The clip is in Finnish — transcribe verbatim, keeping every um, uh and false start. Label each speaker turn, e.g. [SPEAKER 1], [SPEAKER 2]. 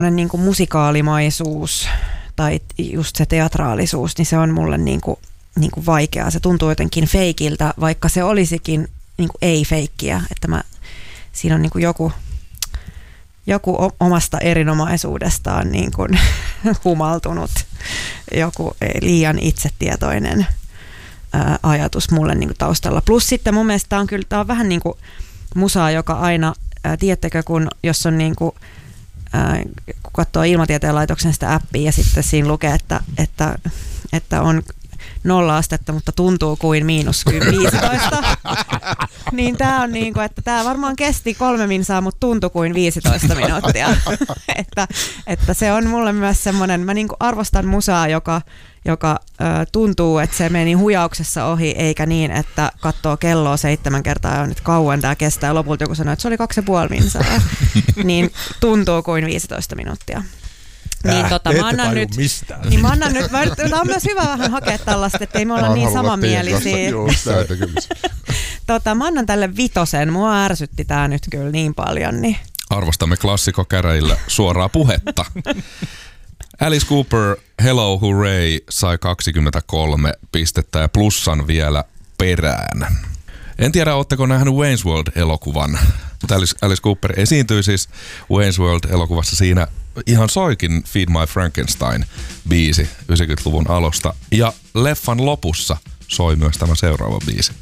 [SPEAKER 1] niin kuin musikaalimaisuus tai just se teatraalisuus, niin se on mulle niin kuin, niin kuin vaikeaa. Se tuntuu jotenkin feikiltä, vaikka se olisikin niin kuin ei-feikkiä, että mä, siinä on niin kuin joku, joku omasta erinomaisuudestaan niin kuin humaltunut, joku liian itsetietoinen ää, ajatus mulle niin kuin taustalla. Plus sitten mun mielestä tää on kyllä, tää on vähän niin kuin musaa, joka aina, ää, tiedättekö, kun jos on niin kuin, ää, kun katsoo Ilmatieteen laitoksen sitä appia ja sitten siinä lukee, että, että, että on nolla astetta, mutta tuntuu kuin miinus viisitoista. Niin tää on niinku, että tää varmaan kesti kolme minsaa, mutta tuntui kuin viisitoista minuuttia. että, että se on mulle myös semmoinen, mä niinku arvostan musaa, joka, joka ö, tuntuu, että se meni hujauksessa ohi, eikä niin, että katsoo kelloa seitsemän kertaa ja on nyt kauan tää kestää. Ja lopulta joku sanoo, että se oli kaksi ja puoli minsaa. niin tuntuu kuin viisitoista minuuttia. Niin,
[SPEAKER 2] äh,
[SPEAKER 1] tota, mä annan nyt, niin mä annan nyt, mä, tämä on myös hyvä vähän hakea tällaista, että ei me olla niin samanmielisiä. tota, mä annan tälle vitosen, mua ärsytti tää nyt kyllä niin paljon. Niin.
[SPEAKER 3] Arvostamme klassikkokäräjillä suoraa puhetta. Alice Cooper, Hello Hooray sai kaksikymmentäkolme pistettä ja plussan vielä perään. En tiedä, ootteko nähnyt Wayne's World-elokuvan, mutta Alice, Alice Cooper esiintyi siis Wayne's World-elokuvassa. Siinä ihan soikin Feed My Frankenstein-biisi yhdeksänkymmentäluvun alusta. Ja leffan lopussa soi myös tämä seuraava biisi.